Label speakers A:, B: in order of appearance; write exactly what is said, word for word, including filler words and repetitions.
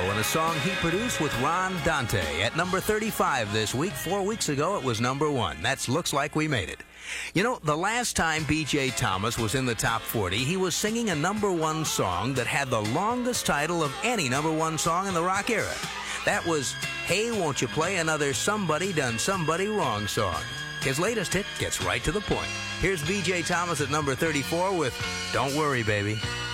A: and a song he produced with Ron Dante at number thirty-five this week. Four weeks ago, it was number one. That's Looks Like We Made It. You know, the last time B J Thomas was in the top forty, he was singing a number one song that had the longest title of any number one song in the rock era. That was Hey, Won't You Play Another Somebody Done Somebody Wrong song. His latest hit gets right to the point. Here's B J Thomas at number thirty-four with Don't Worry, Baby.